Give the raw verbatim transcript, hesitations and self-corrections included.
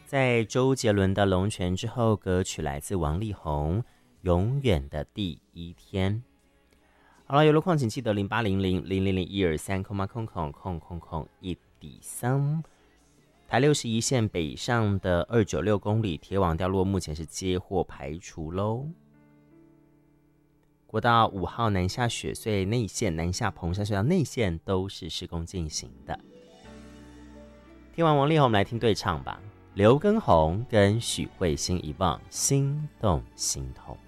在周杰伦的《龙泉》之后，歌曲来自王力宏《永远的第一天》。好了，有路况请记得零八零零零零零一二三空吗空空空空空一底三。台六十一线北上的二九六公里铁网掉落，目前是接获排除喽。国道五号南下雪隧内线、南下彭山隧道内线都是施工进行的。听完王力宏，我们来听对唱吧。刘畊宏跟许慧欣一棒，心动心痛。